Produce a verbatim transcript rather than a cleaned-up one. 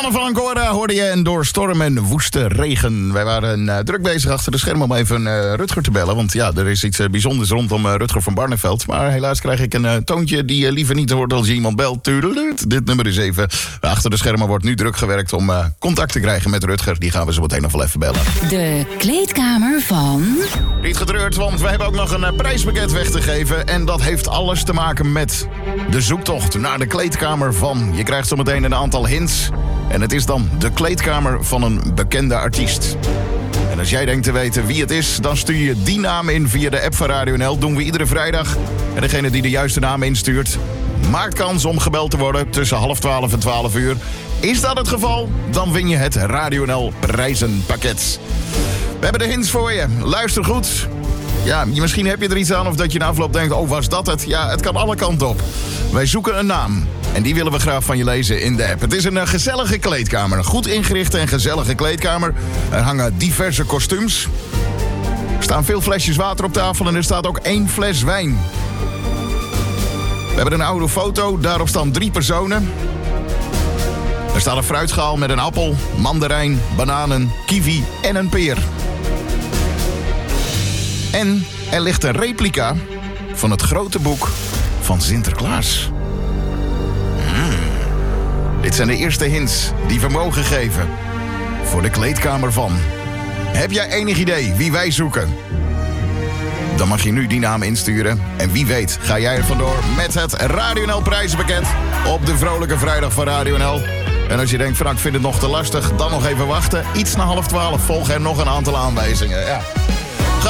Sanne van Ancora hoorde je en door storm en woeste regen. Wij waren uh, druk bezig achter de schermen om even uh, Rutger te bellen. Want ja, er is iets uh, bijzonders rondom uh, Rutger van Barneveld. Maar helaas krijg ik een uh, toontje die uh, liever niet hoort als je iemand belt. Tudelut. Dit nummer is even. Achter de schermen wordt nu druk gewerkt om uh, contact te krijgen met Rutger. Die gaan we zo meteen nog wel even bellen. De kleedkamer van... Niet getreurd, want we hebben ook nog een uh, prijspakket weg te geven. En dat heeft alles te maken met de zoektocht naar de kleedkamer van. Je krijgt zo meteen een aantal hints. En het is dan de kleedkamer van een bekende artiest. En als jij denkt te weten wie het is, dan stuur je die naam in via de app van Radio N L. Doen we iedere vrijdag. En degene die de juiste naam instuurt, maakt kans om gebeld te worden tussen half twaalf en twaalf uur. Is dat het geval? Dan win je het Radio N L prijzenpakket. We hebben de hints voor je. Luister goed. Ja, misschien heb je er iets aan of dat je na afloop denkt, oh, was dat het? Ja, het kan alle kanten op. Wij zoeken een naam. En die willen we graag van je lezen in de app. Het is een uh, gezellige kleedkamer. Een goed ingerichte en gezellige kleedkamer. Er hangen diverse kostuums. Er staan veel flesjes water op tafel en er staat ook één fles wijn. We hebben een oude foto. Daarop staan drie personen. Er staat een fruitschaal met een appel, mandarijn, bananen, kiwi en een peer. En er ligt een replica van het grote boek van Sinterklaas. Hmm. Dit zijn de eerste hints die we mogen geven voor de kleedkamer van. Heb jij enig idee wie wij zoeken? Dan mag je nu die naam insturen. En wie weet ga jij er vandoor met het Radio N L prijzenpakket op de vrolijke vrijdag van Radio N L. En als je denkt, Frank, vind het nog te lastig, dan nog even wachten. Iets na half twaalf volgen er nog een aantal aanwijzingen. Ja.